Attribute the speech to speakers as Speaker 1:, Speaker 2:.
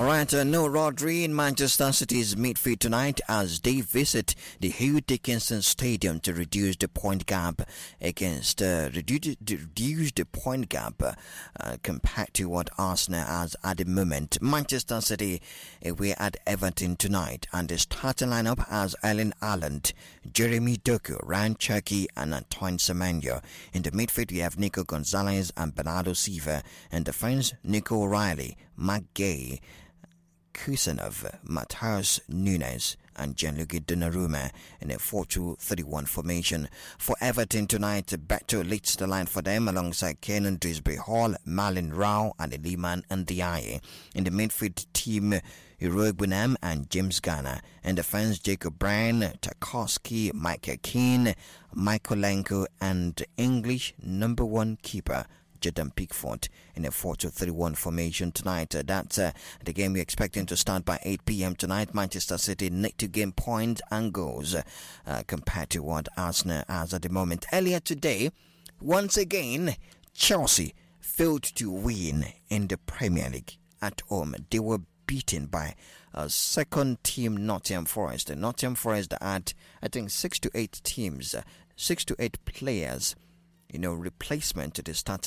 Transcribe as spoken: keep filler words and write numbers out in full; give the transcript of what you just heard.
Speaker 1: Alright, uh, no Rodri in Manchester City's midfield tonight as they visit the Hugh Dickinson Stadium to reduce the point gap against uh, reduce, reduce the point gap uh, compared to what Arsenal has at the moment. Manchester City away at Everton tonight, and the starting lineup has Erling Haaland, Jeremy Doku, Ryan Cherky, and Antoine Semenyo. In the midfield we have Nico Gonzalez and Bernardo Silva, and defense Nico O'Reilly, Mark Gay, Kusanov, Matthias Nunes, and Gianluigi Donnarumma in a four two three one formation. For Everton tonight, Beto leads the line for them alongside Kenan Drisbury Hall, Malin Rao, and Liman Ndiaye. In the midfield team, Iroegbunam and James Garner. In defense, Jacob Bryan, Tarkowski, Michael Keane, Michaelenko, and English number one keeper Jordan Pickford in a four two three one formation tonight. Uh, that's uh, the game we're expecting to start by eight p.m. tonight. Manchester City need to gain points and goals uh, compared to what Arsenal has at the moment. Earlier today, once again, Chelsea failed to win in the Premier League at home. They were beaten by a second team Nottingham Forest. The Nottingham Forest had, I think, six to eight teams, uh, six to eight players, you know, replacement to the starting